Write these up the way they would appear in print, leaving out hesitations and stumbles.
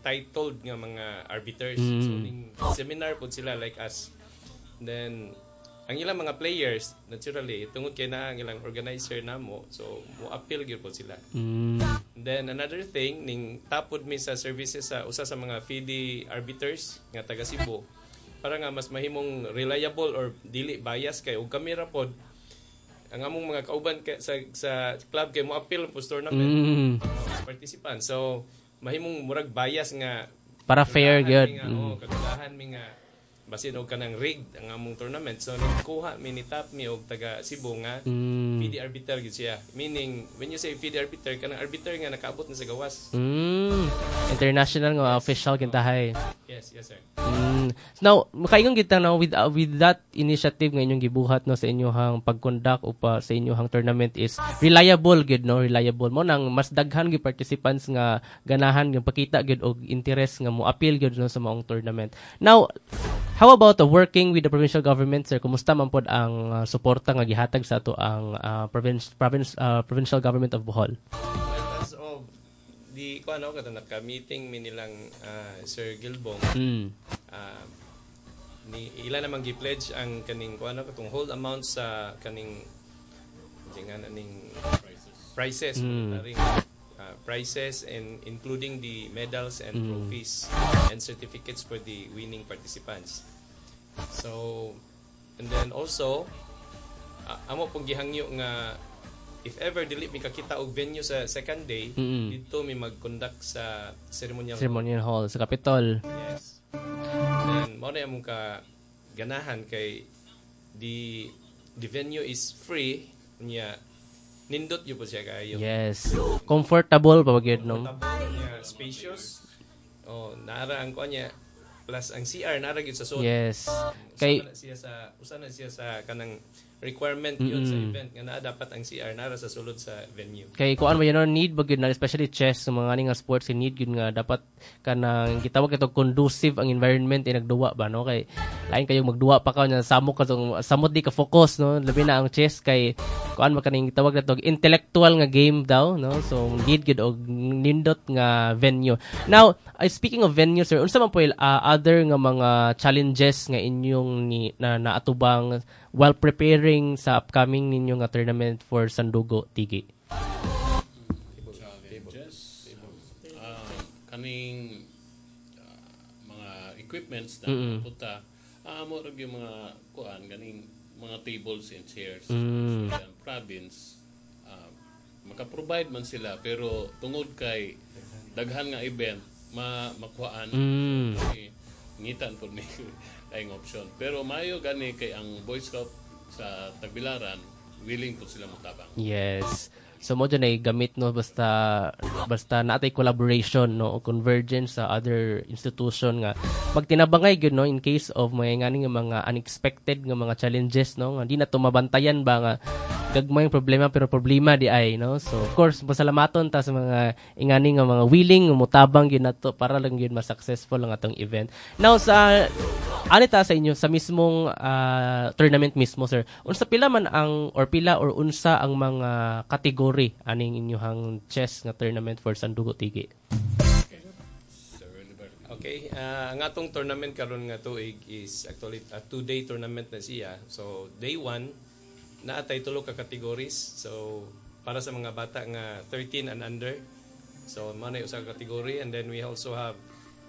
titled nga mga arbiters. So ning seminar po sila like us. Then ang ilang mga players naturally tungod kay na ang ilang organizer namo, so mo appeal gyud po sila. Then another thing ning tapod mi sa services sa usa sa mga FIDE arbiters nga taga Cebu para nga mas mahimong reliable or dili bias kay og kami ra pod ang among mga kauban sa club kay mo appeal po tournament participant. So mahimong murag bias nga para fair gyud. Kagulahan mi nga basin og kanang rigged ang among tournament. So nagkuha mi ni top mi og taga Cebu nga FIDE arbiter gyud siya. Meaning when you say FIDE arbiter kanang arbiter nga nakaabot na sa gawas. International nga official kintahay. Yes sir. Now, makaingon kita na with that initiative nga inyong gibuhat no sa inyong pag-conduct o pa sa inyong tournament is reliable gyud no, reliable mo nang mas daghan gyud participants nga ganahan nga pakita gyud og interest nga mo appeal gyud no sa maong tournament. Now, how about working with the provincial government, sir? Kumusta man pod ang suporta nga gihatag sa ato ang provincial government of Bohol? As of di ko kada naka-meeting mi nilang Sir Gilbong. Ni ila namang gi-pledge ang kaning katong whole amount sa kaning ning prizes prizes and including the medals and trophies and certificates for the winning participants. So and then also amo pong gihangyo nga if ever dili mi kakita og venue sa second day dito mi mag-conduct sa ceremonial hall sa Capitol. Yes. Then mo na among ka ganahan kay the venue is free niya nindot yun po siya kayo. Yes. Comfortable pa gyud no. Spacious. Naara ang kuanya plus ang CR naara gyud sa sulod. Yes. Kay usa na siya sa kanang requirement yun sa event nga naa dapat ang CR nara sa sulod sa venue. Kay kuan ba yun need ba gyud na especially chess sa mga nga sports need gyud nga dapat kanang gitawag ito conducive ang environment nagduwa ba no kay lain kayong magduwa pa ka nya samot di ka focus no labi na ang chess kay kuan ba kaning gitawag nato intellectual nga game daw no so need gyud og nindot nga venue. Now speaking of venue sir unsa man po other nga mga challenges nga inyong naatubang while preparing sa upcoming ninyo nga tournament for Sandugo Tigi? Kaning mga equipments na puta mo ug yung mga kuan ganing mga tables and chairs sa province maka-provide man sila pero tungod kay daghan nga event makuhaan ngitan po ni ang option. Pero mayo gani kay ang Boy Scout sa Tagbilaran willing po sila motabang. Yes. So mo dyan ay gamit no basta natay collaboration no o convergence sa other institution nga magtinabangay gyud no in case of mga mga unexpected nga mga challenges no nga di na to mabantayan ba nga gagmayng problema pero problema di ay no. So of course pasalamaton ta sa mga ingani nga mga willing mutabang gyud nato para lang gyud mas successful ang atong event. Now sa anita sa inyo sa mismong tournament mismo sir. Unsa pila man ang or unsa ang mga category aning inyong chess nga tournament for Sandugo Tigi? Okay, ang atong tournament karon nga tuig is actually a 2-day tournament na siya. So day 1 naatay tulo ka categories. So para sa mga bata nga 13 and under. So mao na usa ka category and then we also have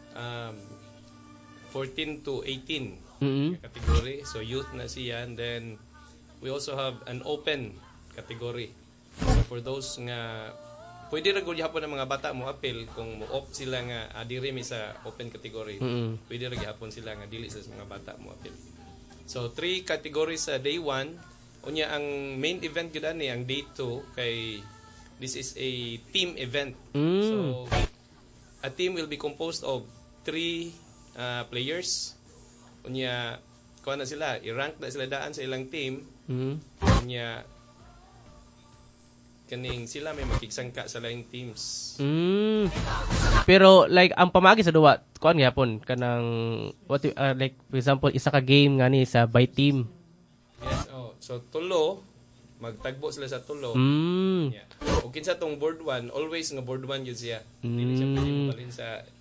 14 to 18 category. So youth na siya and then we also have an open category. So for those nga pwede ra gyud hapon ang mga bata mo appeal kung mo-opt sila nga adiri mi sa open category. Pwede ra gyapon sila nga dili sa mga bata mo appeal. So 3 categories sa day 1. Unya ang main event gyud ani ang day 2 kay this is a team event. So a team will be composed of 3 players. Unya kuha na sila, i-rank na sila daan sa ilang team. Unya kaning sila may makigsangka sa laing teams. Pero like ang pamagi sa duwa, kuan gyapon kanang like for example isa ka game ngani sa by team. Yes, so tulo magtagbo sila sa tulo. Yeah. Ug kinsa tong board 1, always nga board 1 yun siya. Dili siya pwede mabalhin sa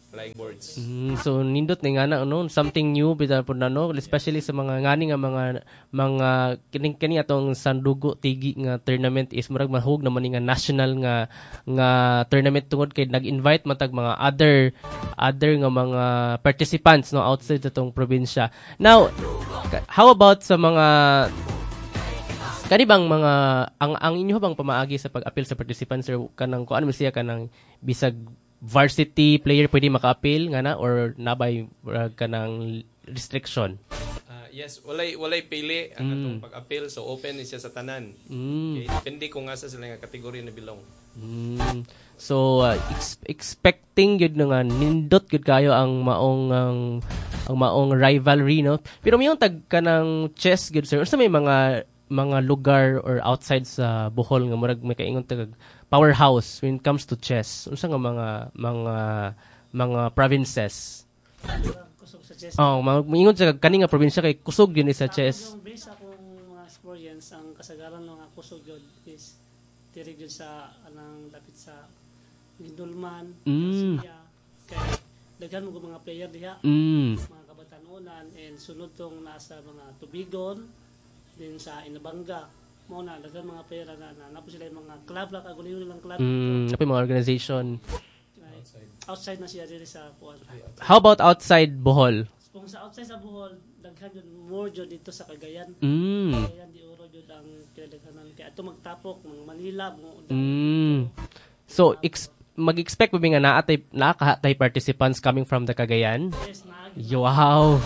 flying boards. So nindot ni nga na no, something new bitan po na no, especially sa mga ngani nga mga kini atong Sandugo Tigi nga tournament is murag mahug naman ni nga national nga tournament tungod kay nag-invite matag mga other nga mga participants no outside atong probinsya. Now, how about sa mga kani bang mga ang inyo bang pamaagi sa pag-appeal sa participants or kanang kuan mo siya kanang bisag varsity player pwede maka-appeal nga na or nabay kanang restriction? Yes, walay pili ang atong pag-appeal, so open siya sa tanan. Okay, depende kung asa sila nga kategory na belong. So expecting yun nga nindot gud kayo ang maong rivalry no. Pero mayong tag kanang chess gud sir. Unsa may mga lugar or outside sa Bohol nga murag may kaingon tag powerhouse when it comes to chess? Unsa nga mga provinces? Kusog sa chess. Maingon sa kani nga probinsya kay kusog yun sa chess. Yung base akong mga experience, ang kasagaran ng mga kusog yun is tirig yun sa anang lapit sa Lindolman, Garcia. Kaya daghan mo mga player diha, mga kabatanunan, and sunod tong nasa mga Tubigon, din sa Inabanga. Mo na daghan mga player na napo sila yung mga club la kaguliyon lang club. Napo mga organization. Outside na siya diri sa kuan. How about outside Bohol? Kung sa outside sa Bohol, daghan yun more jud dito sa Cagayan. Cagayan di oro jud ang pinadaghanan kay ato magtapok mga Manila mo. So mag-expect mo nga nakakahatay participants coming from the Cagayan? Yes, Wow.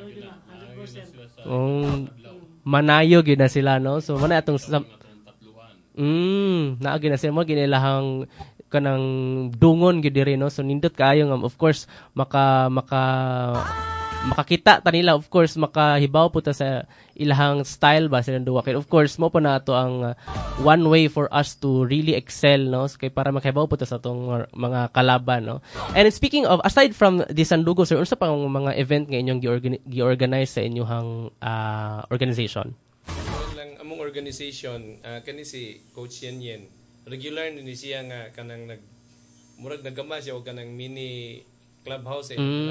100%. Manayo gyud na sila no. So man atong naagi na sila mo ginilahang kanang dungon gyud diri no. So nindot kaayo nga of course makakita ta nila, of course makahibaw po ta sa ilahang style ba silang duwa. Kay of course mo pa na to ang one way for us to really excel no, so, kay para makahibaw po ta sa atong mga kalaban no. And speaking of, aside from the Sandugo sir, unsa pang mga event nga inyong gi-organize sa inyong organization? Lang among organization kani si Coach Yen regular ni siya nga kanang murag nagama siya og kanang mini clubhouse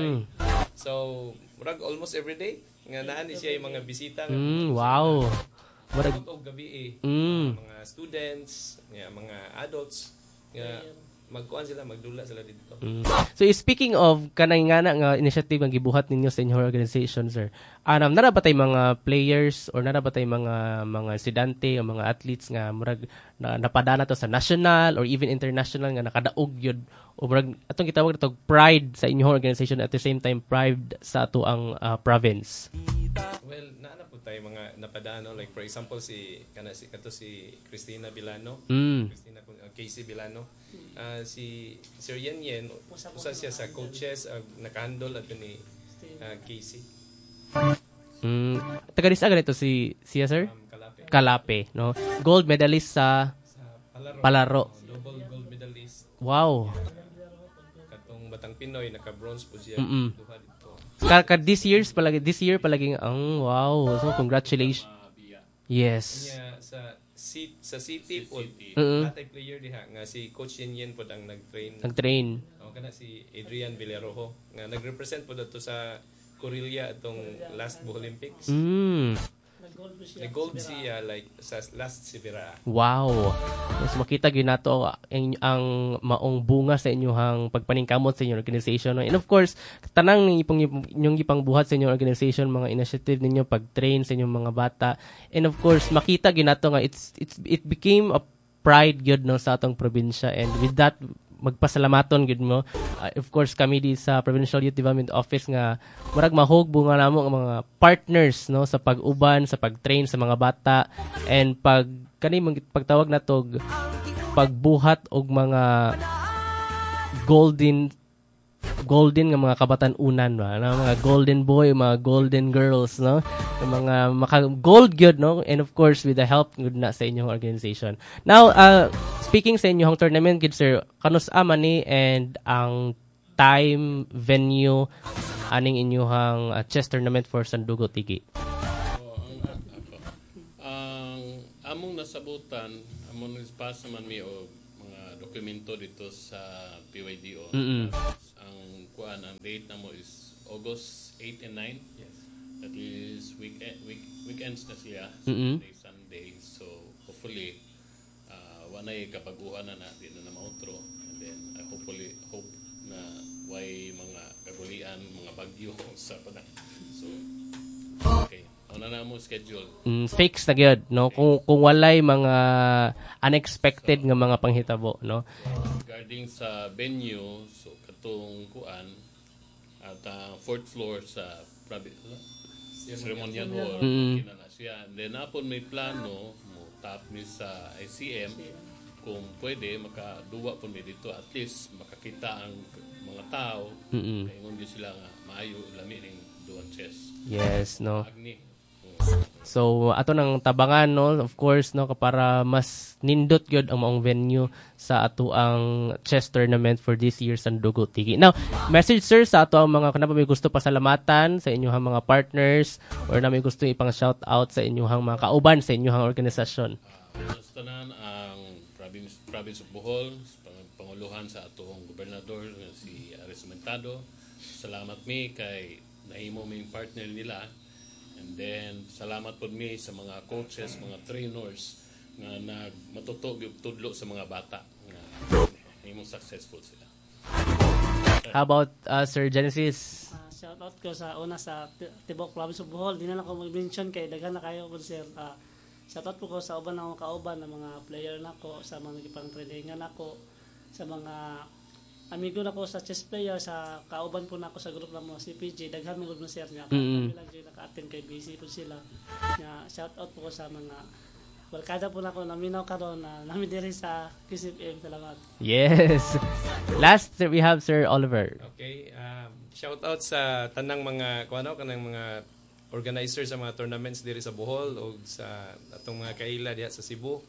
so murag almost every day nga naa ni siya yung mga bisita nga wow murag og gabi mga students mga adults nga magkuan sila magdula sila dito. So speaking of kanang nga initiative nga gibuhat ninyo sa inyong organization sir, nara ba tay mga players or nara ba tay mga estudyante o mga athletes nga murag napadana to sa national or even international nga nakadaog yun o murag atong gitawag nato pride sa inyong organization at the same time pride sa ato ang province? Well, naana po tayo mga napadano, like for example si Cristina Bilano, Casey Bilano, si Sir Yen usa siya sa coaches nakahandle at ni Casey. Taga-disa ganito siya sir? Kalape, no? Gold medalist sa palaro. Double gold medalist. Wow. Katong Batang Pinoy naka-bronze po siya. Duha dito. This year palagi wow. So congratulations. Yes. Sa city po natay player diha nga si Coach Yen pod ang nag-train. Kana si Adrian Villarojo nga nag-represent po dito sa Corilla atong last Olympics. Nag-gold siya like sa last Sibera. Wow. Mas makita gyud nato ang maong bunga sa inyong pagpaningkamot sa inyong organization. And of course, tanang inyong ipangbuhat sa inyong organization, mga initiative ninyo pag-train sa inyong mga bata. And of course, makita gyud nato nga it became a pride gyud no sa atong probinsya, and with that magpasalamaton gud mo. Of course kami di sa Provincial Youth Development Office nga murag mahog bunga namo ang mga partners no sa pag-uban, sa pag-train sa mga bata, and pagtawag natog pagbuhat og mga golden nga mga kabatan-unan ba na mga golden boy, mga golden girls no, mga maka-gold gyud no, and of course with the help gud na sa inyong organization. Now speaking sa inyong tournament gid sir, kanus-a man ni and ang time, venue aning inyong chess tournament for Sandugo Tigi? Among nasabutan, among nagpasa man mi og mga dokumento dito sa PYDO. Ang kuan ang date na mo is August 8 and 9. Yes. That is weekends na siya, Mm-mm. Sunday. So hopefully wanay kabaguhan na natin na mautro, and then I hopefully hope na way mga kagulian, mga bagyo sa panahon. So okay, ano na mo schedule? Fix na gyud, no? Kung walay mga unexpected nga mga panghitabo, no? Regarding sa venue, so katong kuan at fourth floor sa ceremonial hall, kinana siya. And then napon may plano mo tap mi sa ICM kung pwede makaduwa po mi dito, at least makakita ang mga tao kay ngon sila nga maayo lami ning duan chess. Yes, no. Agni. So ato nang tabangan, no, of course, no, para mas nindot gyud ang maong venue sa ato ang chess tournament for this year Sandugo Tigi. Now, message sir sa ato ang mga kanapa may gusto pasalamatan sa inyong mga partners or na may gusto ipang shout out sa inyong mga kauban sa inyong organisasyon. Sa tanan ang province of Bohol, panguluhan sa atong gobernador si Ares Mentado. Salamat mi kay nahimo ming partner nila. And then, salamat po mi sa mga coaches, mga trainers na nagmatutog yung tudlo sa mga bata na himong successful sila. How about Sir Genesis? Shout out ko sa una sa Tibok Province of Bohol. Di na lang ko mag-mention kay daghan na kayo po sir. Shout out po ko sa uban ng kauban ng mga player nako, sa mga nagipang trainingan nako, sa mga amigo na ko sa chess player, sa kauban po na ako sa group ng mga CPG, daghan mo na sir niya. Kami lang dyan naka-attend kay busy po sila. Shout out po ko sa mga barkada po na ako, naminaw karon na namin diri sa QCFM. Salamat. Yes. Last, we have Sir Oliver. Okay. Shout out sa tanang mga kanang mga organizers sa mga tournaments diri sa Bohol o sa atong mga kaila diha sa Cebu.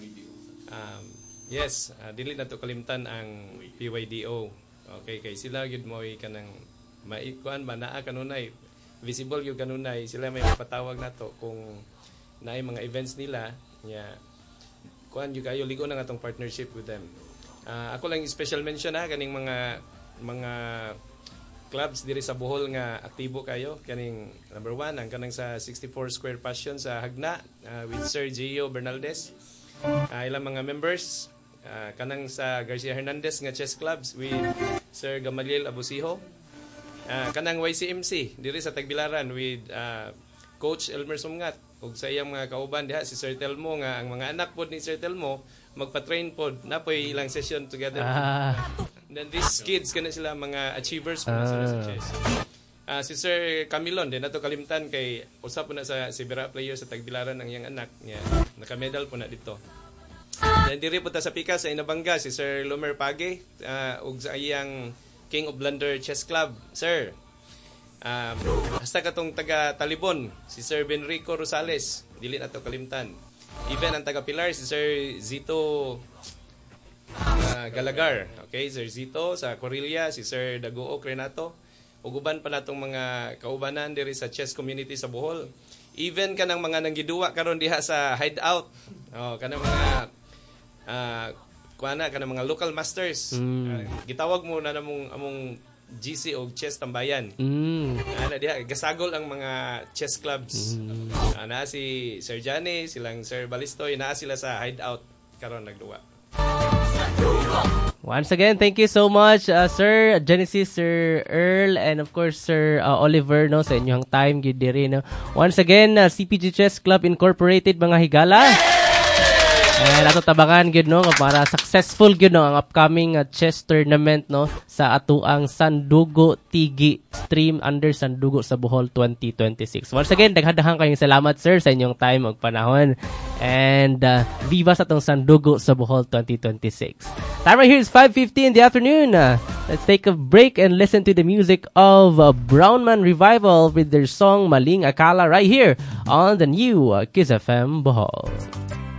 Yes, dili na to kalimtan ang PYDO. Okay, kay sila gyud mo kanang maikuan ba naa kanunay visible gyud kanunay, sila may mapatawag nato kung naay mga events nila nya kuan gyud kayo ligo na atong partnership with them. Ako lang special mention kaning mga clubs diri sa Bohol nga aktibo kayo, kaning number 1 ang kanang sa 64 Square Passion sa Hagna with Sir Gio Bernaldez. Ilang mga members kanang sa Garcia Hernandez nga chess clubs with Sir Gamaliel Abusiho, kanang YCMC diri sa Tagbilaran with Coach Elmer Sumngat ug sa iyang mga kauban diha si Sir Telmo nga ang mga anak pod ni Sir Telmo magpa-train pod napoy ilang session together. Then these kids kana sila mga achievers po sila sa chess. Si Sir Camilon din nato kalimtan kay usap po na sa Sibera player sa Tagbilaran ang iyang anak niya, naka-medal po na dito. Then diri po ta sa Pika sa Inabanga si Sir Lomer Page ug sa iyang King of Blunder Chess Club. Sir, hasta katong taga Talibon si Sir Benrico Rosales, dili nato kalimtan. Even ang taga Pilar si Sir Zito Galagar. Okay, Sir Zito sa Corilla, si Sir Daguo Renato. Ug uban pa natong mga kaubanan diri sa chess community sa Bohol. Even kanang mga nanggiduwa karon diha sa hideout. Kanang mga kanang mga local masters. Gitawag mo na among GC og Chess Tambayan. Diha gasagol ang mga chess clubs. Naa si Sir Johnny, silang Sir Balistoy, naa sila sa hideout karon nagduwa. Once again, thank you so much, Sir Genesis, Sir Earl, and of course, Sir Oliver, no, sa inyong time, gid diri, no. Once again, CPG Chess Club Incorporated, mga higala. And ato tabangan gid, no, para successful gid, no, ang upcoming chess tournament, no, sa atuang Sandugo Tigi Stream under Sandugo sa Bohol 2026. Once again, daghang kayong salamat, sir, sa inyong time ug panahon. And viva sa atong Sandugo sa Bohol 2026. Time right here is 5:50 in the afternoon. Let's take a break and listen to the music of Brownman Revival with their song Maling Akala right here on the new Kiss FM Bohol.